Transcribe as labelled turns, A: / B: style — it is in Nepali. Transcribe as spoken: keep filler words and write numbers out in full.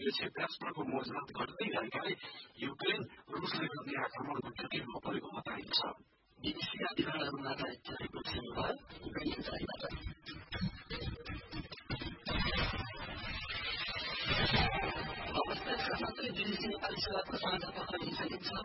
A: यो क्षेत्रास्त्रको मोजमात गर्दै गरेकाले युक्रेन रुसले गर्ने आक्रमणको जटिल परेको बताइन्छ।
B: बीबीसी अधिकारीहरूमाथि चलेको थियो उक्रेनियन जारीबाट नमस्ते प्रधानमन्त्री बीबीसी नेपाली सेवाको साझा पख